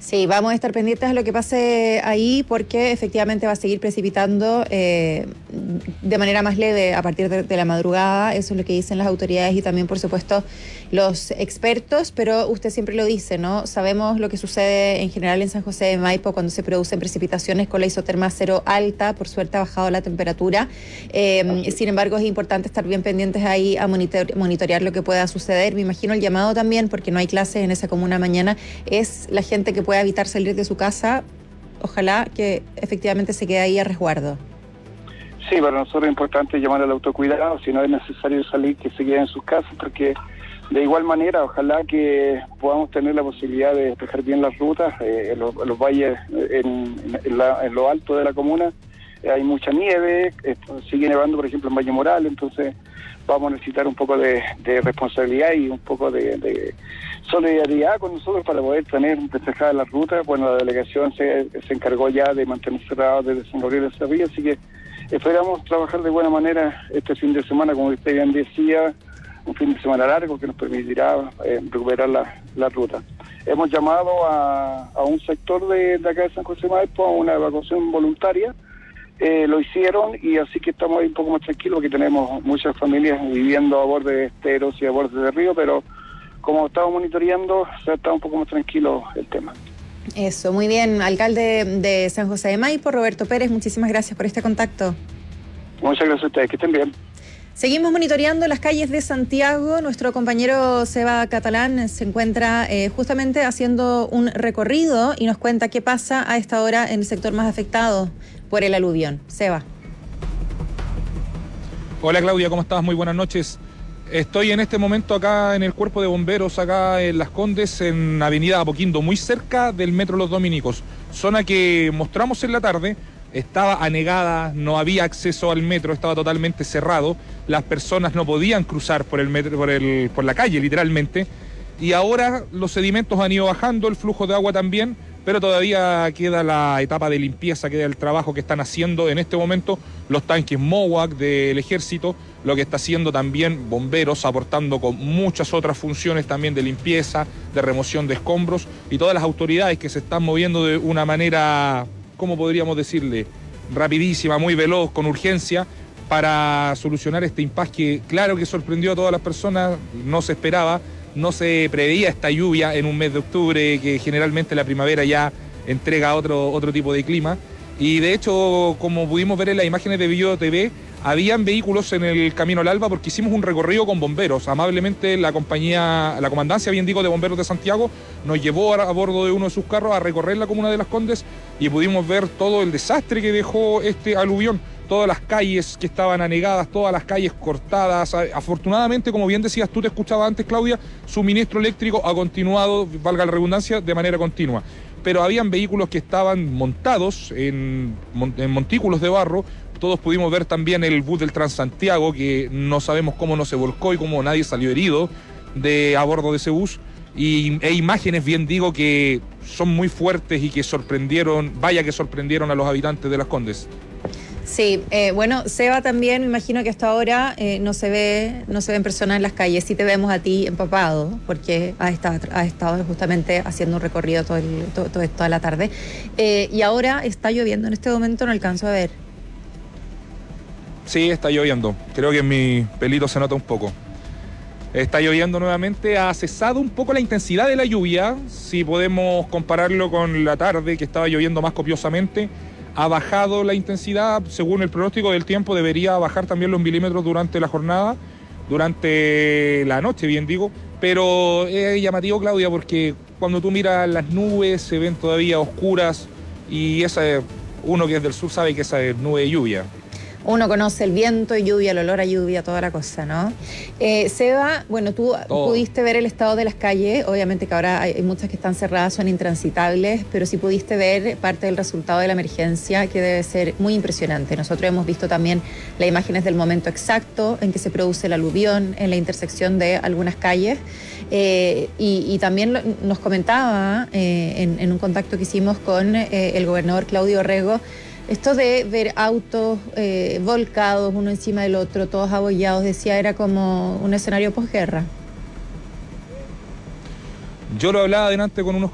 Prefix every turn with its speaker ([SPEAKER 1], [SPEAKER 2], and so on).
[SPEAKER 1] Sí, vamos a estar pendientes a lo que pase ahí porque efectivamente va a seguir precipitando de manera más leve a partir de la madrugada. Eso es lo que dicen las autoridades y también, por supuesto, los expertos, pero usted siempre lo dice, ¿no? Sabemos lo que sucede en general en San José de Maipo cuando se producen precipitaciones con la isoterma cero alta. Por suerte ha bajado la temperatura. Sin embargo, es importante estar bien pendientes ahí a monitorear lo que pueda suceder. Me imagino el llamado también, porque no hay clases en esa comuna mañana, es la gente que pueda evitar salir de su casa. Ojalá que efectivamente se quede ahí a resguardo.
[SPEAKER 2] Sí, para nosotros es importante llamar al autocuidado. Si no es necesario salir, que se queden en sus casas, porque de igual manera, ojalá que podamos tener la posibilidad de despejar bien las rutas. En los valles, en lo alto de la comuna, hay mucha nieve, sigue nevando, por ejemplo, en Valle Moral, entonces vamos a necesitar un poco de responsabilidad y un poco de solidaridad con nosotros para poder tener despejadas las rutas. Bueno, la delegación se encargó ya de mantener cerrado desde San Gabriel de Cerrillo, así que esperamos trabajar de buena manera este fin de semana, como usted bien decía, un fin de semana largo que nos permitirá recuperar la ruta. Hemos llamado a un sector de acá de San José Maipo a una evacuación voluntaria. Lo hicieron y así que estamos ahí un poco más tranquilos porque tenemos muchas familias viviendo a borde de esteros y a borde de río, pero como estamos monitoreando, se está un poco más tranquilo el tema.
[SPEAKER 1] Eso, muy bien. Alcalde de San José de Maipo, Roberto Pérez, muchísimas gracias por este contacto.
[SPEAKER 2] Muchas gracias a ustedes, que estén bien.
[SPEAKER 1] Seguimos monitoreando las calles de Santiago. Nuestro compañero Seba Catalán se encuentra justamente haciendo un recorrido y nos cuenta qué pasa a esta hora en el sector más afectado por el aluvión. Seba.
[SPEAKER 3] Hola Claudia, ¿cómo estás? Muy buenas noches. Estoy en este momento acá en el Cuerpo de Bomberos, acá en Las Condes, en Avenida Apoquindo, muy cerca del Metro Los Dominicos. Zona que mostramos en la tarde, estaba anegada, no había acceso al metro, estaba totalmente cerrado. Las personas no podían cruzar por el metro, por la calle, literalmente. Y ahora los sedimentos han ido bajando, el flujo de agua también, pero todavía queda la etapa de limpieza, queda el trabajo que están haciendo en este momento los tanques MOWAC del Ejército, lo que está haciendo también bomberos, aportando con muchas otras funciones también de limpieza, de remoción de escombros, y todas las autoridades que se están moviendo de una manera, ¿cómo podríamos decirle?, rapidísima, muy veloz, con urgencia, para solucionar este impasse que, claro que sorprendió a todas las personas, no se esperaba. No se preveía esta lluvia en un mes de octubre, que generalmente la primavera ya entrega otro tipo de clima. Y de hecho, como pudimos ver en las imágenes de Video TV, habían vehículos en el camino al Alba porque hicimos un recorrido con bomberos. Amablemente la comandancia, bien digo, de bomberos de Santiago, nos llevó a bordo de uno de sus carros a recorrer la comuna de Las Condes y pudimos ver todo el desastre que dejó este aluvión. Todas las calles que estaban anegadas, todas las calles cortadas. Afortunadamente, como bien decías, tú te escuchabas antes, Claudia, suministro eléctrico ha continuado, valga la redundancia, de manera continua. Pero habían vehículos que estaban montados en montículos de barro. Todos pudimos ver también el bus del Transantiago, que no sabemos cómo no se volcó y cómo nadie salió herido a bordo de ese bus. E imágenes, bien digo, que son muy fuertes y que sorprendieron a los habitantes de Las Condes.
[SPEAKER 1] Sí, bueno, Seba también, me imagino que hasta ahora no se ven personas en las calles. Sí te vemos a ti empapado, porque has estado justamente haciendo un recorrido toda la tarde. Y ahora está lloviendo, en este momento no alcanzo a ver.
[SPEAKER 3] Sí, está lloviendo. Creo que en mi pelito se nota un poco. Está lloviendo nuevamente, ha cesado un poco la intensidad de la lluvia, si podemos compararlo con la tarde, que estaba lloviendo más copiosamente. Ha bajado la intensidad, según el pronóstico del tiempo, debería bajar también los milímetros durante la jornada, durante la noche, bien digo, pero es llamativo, Claudia, porque cuando tú miras las nubes se ven todavía oscuras y uno que es del sur sabe que esa es nube de lluvia.
[SPEAKER 1] Uno conoce el viento, lluvia, el olor a lluvia, toda la cosa, ¿no? Seba, bueno, tú pudiste ver el estado de las calles, obviamente que ahora hay muchas que están cerradas, son intransitables, pero sí pudiste ver parte del resultado de la emergencia, que debe ser muy impresionante. Nosotros hemos visto también las imágenes del momento exacto en que se produce el aluvión en la intersección de algunas calles, y también nos comentaba en un contacto que hicimos con el gobernador Claudio Rego, esto de ver autos volcados uno encima del otro, todos abollados, decía, era como un escenario posguerra.
[SPEAKER 3] Yo lo hablaba adelante con unos